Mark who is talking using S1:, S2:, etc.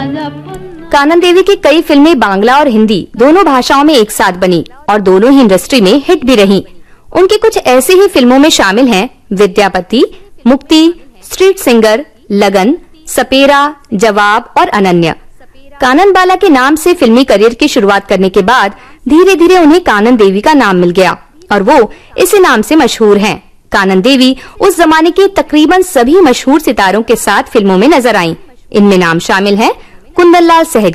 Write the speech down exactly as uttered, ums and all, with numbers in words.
S1: कानन देवी की कई फिल्में बांग्ला और हिंदी दोनों भाषाओं में एक साथ बनी और दोनों ही इंडस्ट्री में हिट भी रहीं। उनकी कुछ ऐसी ही फिल्मों में शामिल हैं विद्यापति, मुक्ति, स्ट्रीट सिंगर, लगन, सपेरा, जवाब और अनन्या। कानन बाला के नाम से फिल्मी करियर की शुरुआत करने के बाद धीरे धीरे उन्हें कानन देवी का नाम मिल गया और वो इसी नाम से मशहूर हैं। कानन देवी उस जमाने के तकरीबन सभी मशहूर सितारों के साथ फिल्मों में नजर आईं। इनमें नाम शामिल हैं कुंदन लाल सहगल,